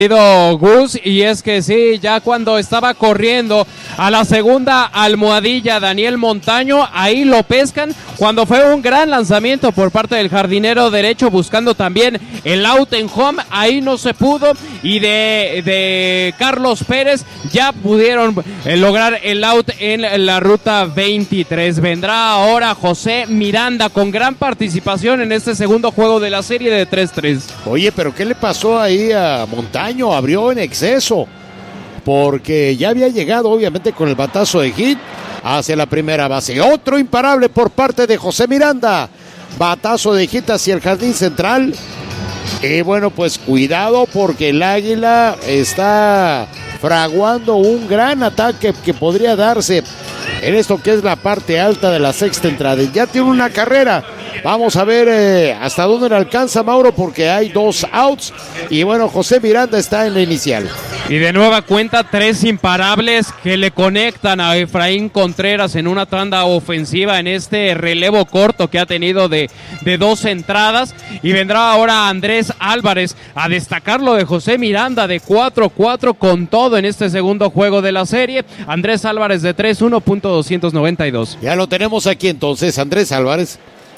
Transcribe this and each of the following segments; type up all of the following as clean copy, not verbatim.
Gus, y es que sí, ya cuando estaba corriendo a la segunda almohadilla Daniel Montaño, ahí lo pescan, cuando fue un gran lanzamiento por parte del jardinero derecho, buscando también el out en home, ahí no se pudo, y de Carlos Pérez ya pudieron lograr el out en la ruta 23. Vendrá ahora José Miranda con gran participación en este segundo juego de la serie de 3-3. Oye, pero ¿qué le pasó ahí a Montaño? Abrió en exceso, porque ya había llegado obviamente con el batazo de hit hacia la primera base. Otro imparable por parte de José Miranda, batazo de hit hacia el jardín central. Y bueno, pues cuidado, porque el Águila está fraguando un gran ataque que podría darse en esto que es la parte alta de la sexta entrada. Ya tiene una carrera. Vamos a ver hasta dónde le alcanza, Mauro, porque hay 2 outs. Y bueno, José Miranda está en la inicial. Y de nueva cuenta, 3 imparables que le conectan a Efraín Contreras en una tanda ofensiva en este relevo corto que ha tenido de 2 entradas. Y vendrá ahora Andrés Álvarez a destacar lo de José Miranda de 4-4 con todo en este segundo juego de la serie. Andrés Álvarez de 3-1, .292. Ya lo tenemos aquí entonces, Andrés Álvarez.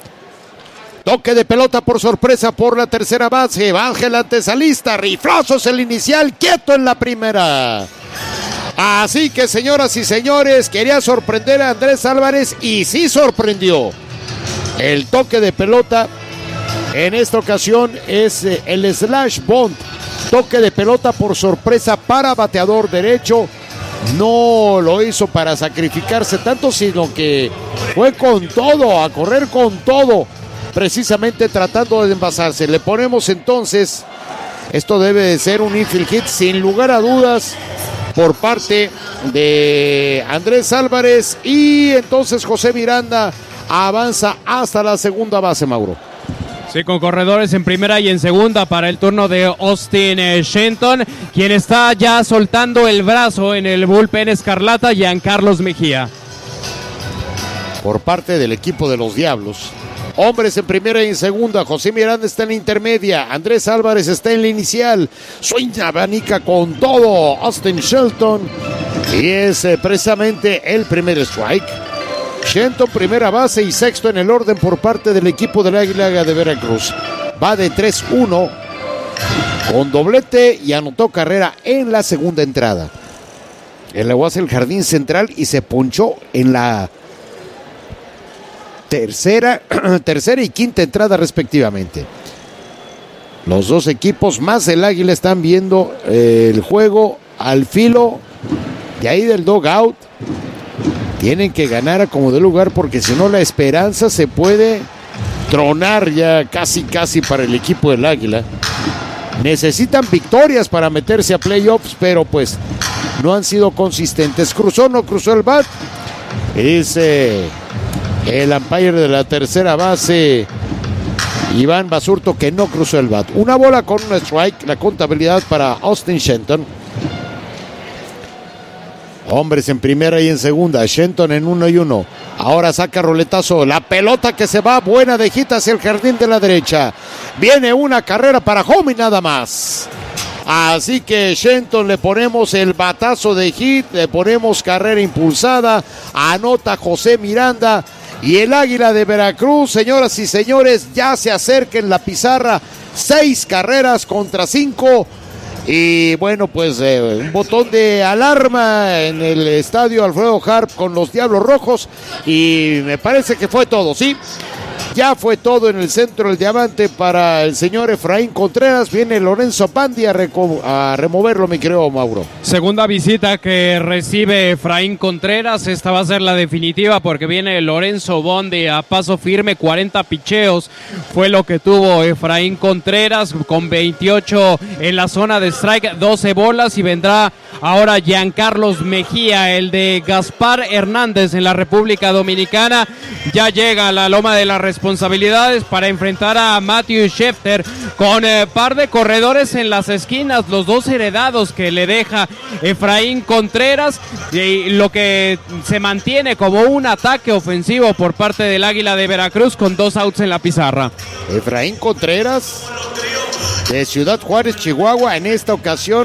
Toque de pelota por sorpresa por la tercera base. Baja el antesalista. Riflazos el inicial. Quieto en la primera. Así que, señoras y señores, quería sorprender a Andrés Álvarez y sí sorprendió. El toque de pelota en esta ocasión es el slash bunt. Toque de pelota por sorpresa para bateador derecho. No lo hizo para sacrificarse tanto, sino que fue con todo, a correr con todo, precisamente tratando de envasarse. Le ponemos entonces, esto debe de ser un infield hit sin lugar a dudas por parte de Andrés Álvarez, y entonces José Miranda avanza hasta la segunda base, Mauro. Sí, con corredores en primera y en segunda para el turno de Austin Shenton, quien está ya soltando el brazo en el bullpen escarlata, Giancarlos Mejía. Por parte del equipo de los Diablos, hombres en primera y en segunda. José Miranda está en la intermedia. Andrés Álvarez está en la inicial. Swing abanica con todo Austin Shenton. Y es precisamente el primer strike. Shenton primera base y sexto en el orden por parte del equipo del Águila de Veracruz. Va de 3-1 con doblete y anotó carrera en la segunda entrada. El agua hacia el jardín central y se ponchó en la tercera y quinta entrada respectivamente. Los dos equipos más el Águila están viendo el juego al filo de ahí del dugout. Tienen que ganar a como de lugar, porque si no la esperanza se puede tronar ya casi para el equipo del Águila. Necesitan victorias para meterse a playoffs, pero pues no han sido consistentes. Cruzó, no cruzó el bat. Es el umpire de la tercera base, Iván Basurto, que no cruzó el bat. Una bola con un strike, la contabilidad para Austin Shenton. Hombres en primera y en segunda. Shenton en 1-1. Ahora saca roletazo. La pelota que se va buena de hit hacia el jardín de la derecha. Viene una carrera para home y nada más. Así que Shenton le ponemos el batazo de hit. Le ponemos carrera impulsada. Anota José Miranda. Y el Águila de Veracruz, señoras y señores, ya se acerca en la pizarra. 6 carreras contra 5. Y bueno, pues un botón de alarma en el estadio Alfredo Harp con los Diablos Rojos. Y me parece que fue todo, ¿sí? Ya fue todo en el centro del diamante para el señor Efraín Contreras. Viene Lorenzo Pandi a removerlo, mi querido Mauro. Segunda visita que recibe Efraín Contreras. Esta va a ser la definitiva, porque viene Lorenzo Bondi a paso firme. 40 picheos fue lo que tuvo Efraín Contreras, con 28 en la zona de strike, 12 bolas. Y vendrá ahora Giancarlos Mejía, el de Gaspar Hernández en la República Dominicana. Ya llega a la loma de las responsabilidades para enfrentar a Matthew Schefter, con par de corredores en las esquinas, los dos heredados que le deja Efraín Contreras, y lo que se mantiene como un ataque ofensivo por parte del Águila de Veracruz, con 2 outs en la pizarra. Efraín Contreras de Ciudad Juárez, Chihuahua. En esta ocasión